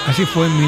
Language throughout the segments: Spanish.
Así fue en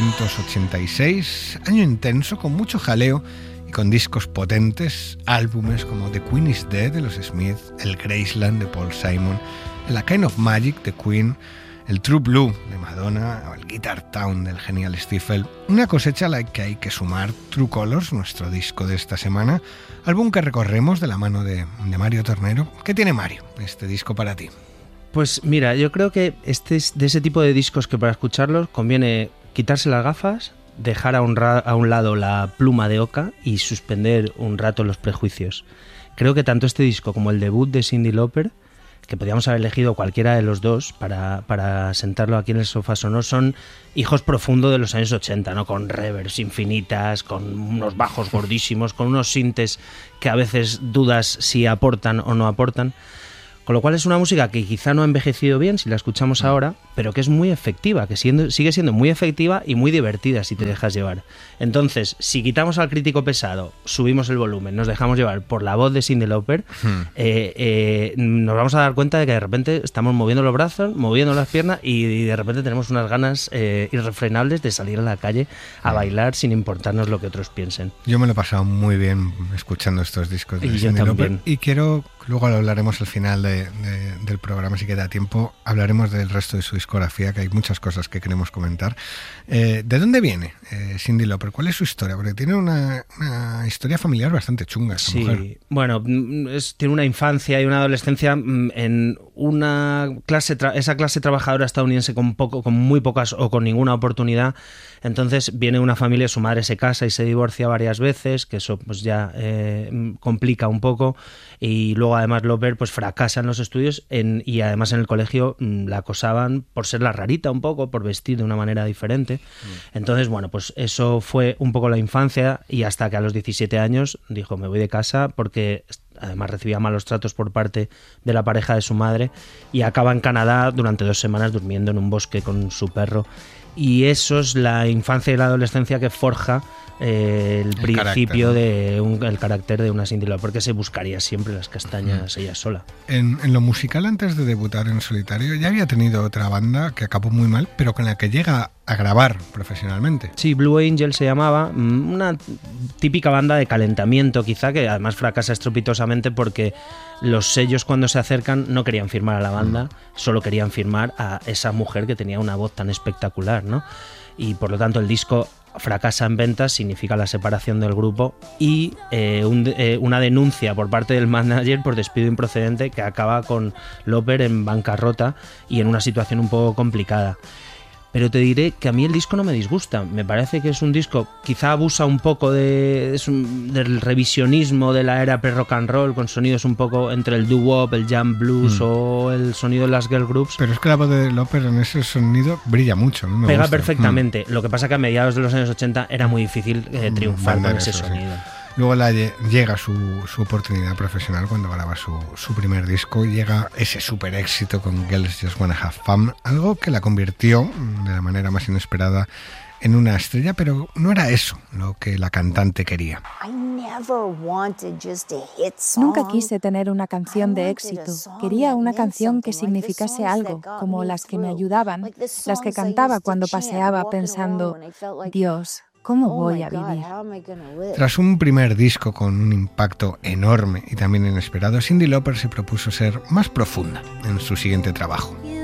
1986, año intenso, con mucho jaleo y con discos potentes, álbumes como The Queen is Dead de los Smith, el Graceland de Paul Simon, el A Kind of Magic de Queen, el True Blue de Madonna o el Guitar Town del genial Stifel. Una cosecha a la que hay que sumar True Colors, nuestro disco de esta semana, álbum que recorremos de la mano de Mario Tornero. ¿Qué tiene Mario, este disco para ti? Pues mira, yo creo que este es de ese tipo de discos que para escucharlos conviene quitarse las gafas, dejar a un lado la pluma de oca y suspender un rato los prejuicios. Creo que tanto este disco como el debut de Cyndi Lauper, que podríamos haber elegido cualquiera de los dos para sentarlo aquí en el sofá sonoro, son hijos profundos de los años 80, ¿no? Con reverbs infinitas, con unos bajos gordísimos, con unos sintes que a veces dudas si aportan o no aportan. Con lo cual es una música que quizá no ha envejecido bien si la escuchamos ahora, pero que es muy efectiva, que sigue siendo muy efectiva y muy divertida si te dejas llevar. Entonces, si quitamos al crítico pesado, subimos el volumen, nos dejamos llevar por la voz de Cyndi Lauper, nos vamos a dar cuenta de que de repente estamos moviendo los brazos, moviendo las piernas y de repente tenemos unas ganas irrefrenables de salir a la calle a bailar sin importarnos lo que otros piensen. Yo me lo he pasado muy bien escuchando estos discos de Cyndi Lauper y quiero... Luego lo hablaremos al final del programa, si queda tiempo. Hablaremos del resto de su discografía, que hay muchas cosas que queremos comentar. ¿De dónde viene Cyndi Lauper? ¿Cuál es su historia? Porque tiene una historia familiar bastante chunga esta mujer. Bueno, tiene una infancia y una adolescencia en una esa clase trabajadora estadounidense con muy pocas o con ninguna oportunidad. Entonces viene una familia, su madre se casa y se divorcia varias veces, que eso pues ya complica un poco, y luego además Lauper pues fracasa en los estudios y además en el colegio la acosaban por ser la rarita un poco, por vestir de una manera diferente. Entonces bueno, pues eso fue un poco la infancia, y hasta que a los 17 años dijo me voy de casa, porque además recibía malos tratos por parte de la pareja de su madre, y acaba en Canadá durante 2 semanas durmiendo en un bosque con su perro. Y eso es la infancia y la adolescencia que forja el principio del carácter de una Cyndi Lauper, porque se buscaría siempre las castañas ella sola. En lo musical, antes de debutar en solitario, ya había tenido otra banda que acabó muy mal, pero con la que llega a grabar profesionalmente. Sí, Blue Angel se llamaba, una típica banda de calentamiento quizá, que además fracasa estrepitosamente porque los sellos cuando se acercan no querían firmar a la banda, solo querían firmar a esa mujer que tenía una voz tan espectacular, ¿no? Y por lo tanto el disco fracasa en ventas, significa la separación del grupo y una denuncia por parte del manager por despido improcedente, que acaba con Lauper en bancarrota y en una situación un poco complicada. Pero te diré que a mí el disco no me disgusta. Me parece que es un disco, quizá abusa un poco del revisionismo de la era pre-rock and roll, con sonidos un poco entre el doo-wop, el jam blues o el sonido de las girl groups. Pero es que la voz de Lauper en ese sonido brilla mucho. Me pega gusta. Perfectamente. Lo que pasa que a mediados de los años 80 era muy difícil triunfar con ese sonido. Sí. Luego llega su oportunidad profesional cuando graba su primer disco, y llega ese super éxito con Girls Just Wanna Have Fun, algo que la convirtió de la manera más inesperada en una estrella, pero no era eso lo que la cantante quería. Nunca quise tener una canción de éxito. Quería una canción que significase algo, como las que me ayudaban, las que cantaba cuando paseaba pensando, Dios, ¿cómo voy a vivir? Tras un primer disco con un impacto enorme y también inesperado, Cyndi Lauper se propuso ser más profunda en su siguiente trabajo.